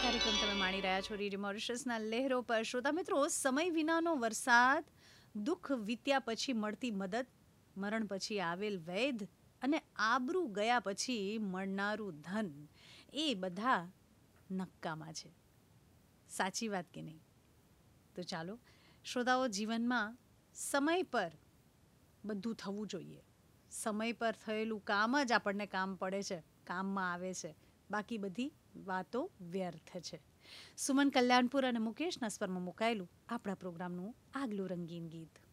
કાર્યક્રમ તમે માણી રહ્યા છો રેડિયો મોરિશસના લહેરો પર. શ્રોતા મિત્રો, સમય વિનાનો વરસાદ, દુઃખ વીત્યા પછી મળતી મદદ, મરણ પછી આવેલ વૈધ અને આબરૂ ગયા પછી મળનારું ધન, એ બધા નક્કામાં છે. સાચી વાત કે નહીં? તો ચાલો શ્રોતાઓ, જીવનમાં સમય પર બધું થવું જોઈએ. સમય પર થયેલું કામ જ આપણને કામ પડે છે, કામમાં આવે છે. બાકી બધી વાતો વ્યર્થ છે. સુમન કલ્યાણપુર અને મુકેશના સ્વરમાં મુકાયેલું આપણા પ્રોગ્રામનું આગલું રંગીન ગીત.